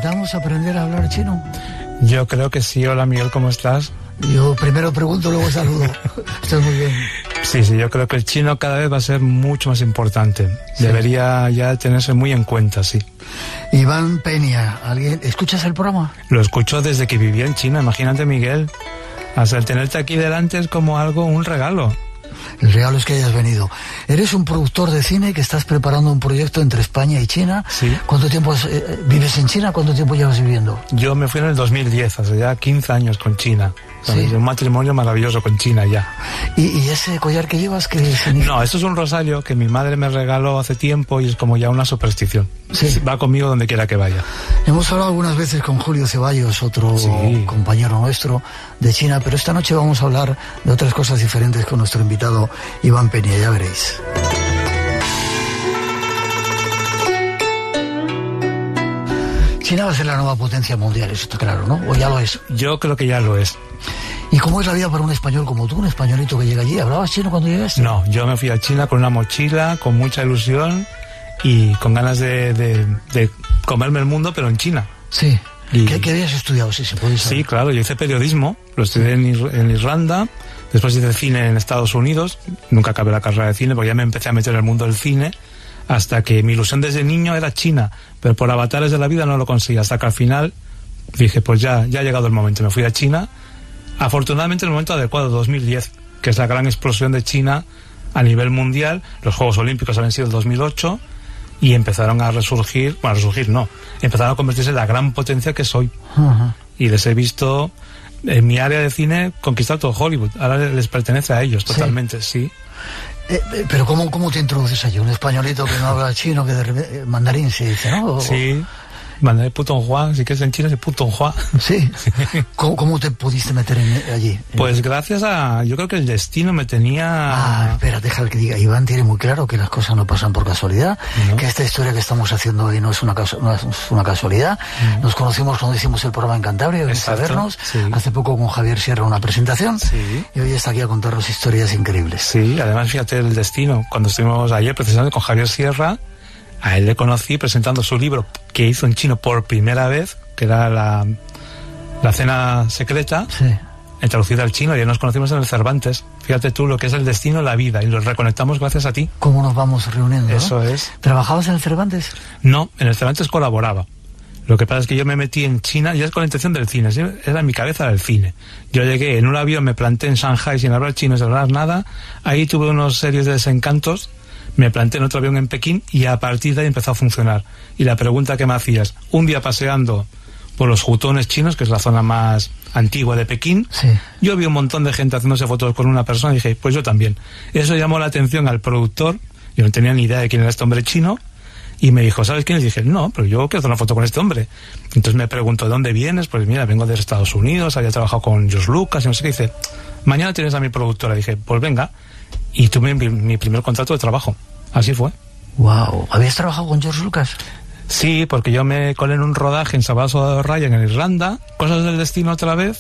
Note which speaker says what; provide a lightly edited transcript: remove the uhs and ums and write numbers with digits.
Speaker 1: ¿Necesitamos aprender a hablar chino?
Speaker 2: Yo creo que sí. Hola Miguel, ¿cómo estás?
Speaker 1: Yo primero pregunto, luego saludo. Estás muy bien.
Speaker 2: Sí, yo creo que el chino cada vez va a ser mucho más importante. Sí. Debería ya tenerse muy en cuenta, sí.
Speaker 1: Iván Peña, ¿escuchas el programa?
Speaker 2: Lo escucho desde que vivía en China, imagínate, Miguel. Hasta el tenerte aquí delante es como un regalo.
Speaker 1: El regalo es que hayas venido. Eres un productor de cine que estás preparando un proyecto entre España y China.
Speaker 2: Sí.
Speaker 1: ¿Cuánto tiempo vives en China? ¿Cuánto tiempo llevas viviendo?
Speaker 2: Yo me fui en el 2010, hace ya 15 años con China.
Speaker 1: Sí.
Speaker 2: Un matrimonio maravilloso con China ya.
Speaker 1: ¿Y ese collar que llevas qué significa?
Speaker 2: No, esto es un rosario que mi madre me regaló hace tiempo y es como ya una superstición.
Speaker 1: Sí.
Speaker 2: Va conmigo donde quiera que vaya.
Speaker 1: Hemos hablado algunas veces con Julio Ceballos, otro compañero nuestro de China, pero esta noche vamos a hablar de otras cosas diferentes con nuestro invitado Iván Peña, ya veréis. China va a ser la nueva potencia mundial, eso está claro, ¿no? ¿O ya lo es?
Speaker 2: Yo creo que ya lo es.
Speaker 1: ¿Y cómo es la vida para un español como tú, un españolito que llega allí? ¿Hablabas chino cuando llegaste?
Speaker 2: No, yo me fui a China con una mochila, con mucha ilusión y con ganas de comerme el mundo, pero en China.
Speaker 1: Sí. ¿Qué habías estudiado, si se puede saber?
Speaker 2: Sí, claro, yo hice periodismo, lo estudié en Irlanda, después hice cine en Estados Unidos, nunca acabé la carrera de cine porque ya me empecé a meter en el mundo del cine, hasta que mi ilusión desde niño era China, pero por avatares de la vida no lo conseguí, hasta que al final dije, pues ya ha llegado el momento, me fui a China, afortunadamente en el momento adecuado, 2010, que es la gran explosión de China a nivel mundial. Los Juegos Olímpicos habían sido en 2008 y empezaron a empezaron a convertirse en la gran potencia que soy.
Speaker 1: Uh-huh.
Speaker 2: Y les he visto en mi área de cine conquistar todo Hollywood, ahora les pertenece a ellos totalmente, sí.
Speaker 1: Pero ¿cómo te introduces allí? Un españolito que no habla chino, que de repente, mandarín se dice, ¿no?
Speaker 2: Sí, mandarín Putonghua, si quieres en China es Putonghua.
Speaker 1: Sí. ¿Cómo te pudiste meter allí?
Speaker 2: Pues gracias yo creo que el destino me tenía...
Speaker 1: Espera, deja que diga. Iván tiene muy claro que las cosas no pasan por casualidad, ¿no? Que esta historia que estamos haciendo hoy no es una casualidad. ¿No? Nos conocimos cuando hicimos el programa en Cantabria, viniste a vernos, sí. Hace poco con Javier Sierra una presentación,
Speaker 2: sí.
Speaker 1: Y hoy está aquí a contarnos historias increíbles.
Speaker 2: Sí, además fíjate el destino. Cuando estuvimos ayer precisamente con Javier Sierra, a él le conocí presentando su libro que hizo en chino por primera vez, que era la cena secreta,
Speaker 1: sí.
Speaker 2: Traducida al chino, y ya nos conocimos en el Cervantes. Fíjate tú lo que es el destino, la vida, y los reconectamos gracias a ti.
Speaker 1: ¿Cómo nos vamos reuniendo?
Speaker 2: Eso, ¿no? Es.
Speaker 1: ¿Trabajabas en el Cervantes?
Speaker 2: No, en el Cervantes colaboraba. Lo que pasa es que yo me metí en China, ya es con la intención del cine, era en mi cabeza del cine. Yo llegué en un avión, me planté en Shanghai sin hablar chino, sin hablar nada, ahí tuve unos serios de desencantos, me planté en otro avión en Pekín y a partir de ahí empezó a funcionar. Y la pregunta que me hacías, un día paseando por los hutones chinos, que es la zona más antigua de Pekín,
Speaker 1: sí.
Speaker 2: Yo vi un montón de gente haciéndose fotos con una persona y dije, pues yo también. Eso llamó la atención al productor, yo no tenía ni idea de quién era este hombre chino, y me dijo, ¿sabes quién es? Y dije, no, pero yo quiero hacer una foto con este hombre. Entonces me preguntó, ¿de dónde vienes? Pues mira, vengo de Estados Unidos, había trabajado con George Lucas y no sé qué. Dice, mañana tienes a mi productora. Dije, pues venga. Y tuve mi primer contrato de trabajo. Así fue.
Speaker 1: Wow. ¿Habías trabajado con George Lucas?
Speaker 2: Sí, porque yo me colé en un rodaje en Sabaso de Ryan en Irlanda, cosas del destino otra vez,